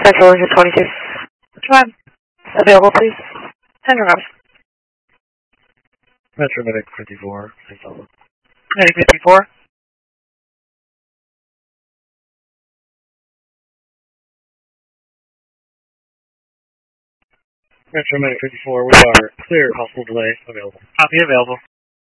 Central Engine 26. Tribe. Available, please. 10 drops. Metro Medic 54. Medic 54. Metro Medic 54, we are clear, possible delay, available. Copy, available.